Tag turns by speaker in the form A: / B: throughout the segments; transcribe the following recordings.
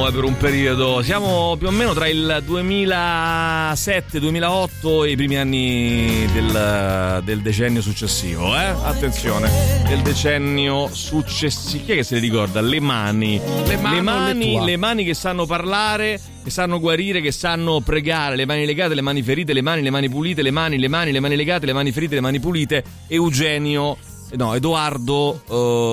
A: siamo per un periodo, siamo più o meno tra il 2007-2008 e i primi anni del decennio successivo, attenzione, del decennio successivo. Chi è che se ne ricorda? Le mani che sanno parlare, che sanno guarire, che sanno pregare, le mani legate, le mani ferite, le mani pulite, le mani legate, le mani ferite, le mani pulite. Edoardo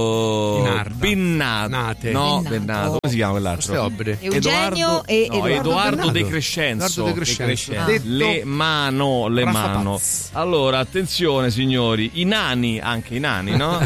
A: Bennato. Bennato. Come si chiama quell'altro? Edoardo De Crescenzo. Le mano. Allora, attenzione signori, i nani, no?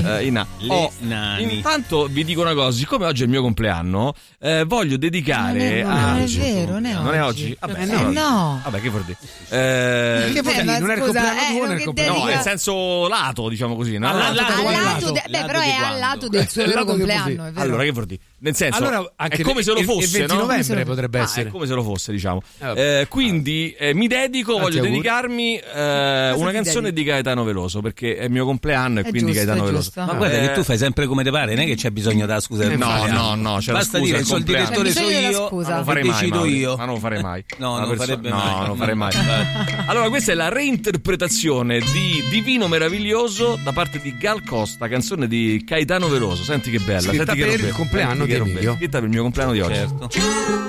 A: Intanto vi dico una cosa, siccome oggi è il mio compleanno, voglio dedicare
B: non è vero,
A: non è oggi? Vabbè,
B: no.
A: Vabbè, che vuol dire?
B: Che vuol dire? Non è il compleanno tuo, non è il compleanno.
A: No, nel senso lato, diciamo così. No?
B: Però è al lato del suo vero compleanno, è vero.
A: Allora, che vuol dire? Nel senso,
C: allora,
A: è come se lo fosse,
C: il 20 novembre potrebbe essere.
A: È come se lo fosse, diciamo. Quindi mi dedico, voglio dedicarmi una canzone di Gaetano Veloso, perché è il mio compleanno e quindi Gaetano Veloso.
D: Ma guarda che tu fai sempre come te pare, non è che c'è bisogno della scusa.
A: No, c'è
D: basta
A: la scusa,
D: dire il direttore so io,
A: non farei
D: decido
A: mai,
D: io.
A: Ma non lo farei mai.
D: Non
A: farei mai. Allora, questa è la reinterpretazione di Divino Meraviglioso da parte di Gal Costa, canzone di Gaetano Veloso. Senti che bella.
C: Scritta per il compleanno di Emilio.
A: Scritta per il mio compleanno di oggi.
D: Certo.